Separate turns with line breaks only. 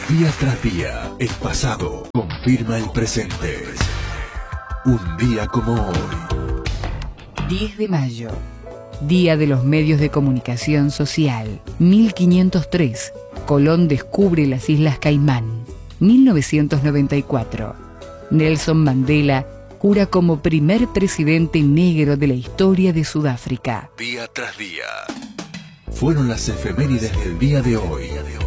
Día tras día, el pasado confirma el presente. Un día como hoy.
10 de mayo, Día de los Medios de Comunicación Social. 1503, Colón descubre las Islas Caimán. 1994, Nelson Mandela jura como primer presidente negro de la historia de Sudáfrica.
Día tras día. Fueron las efemérides del día de hoy.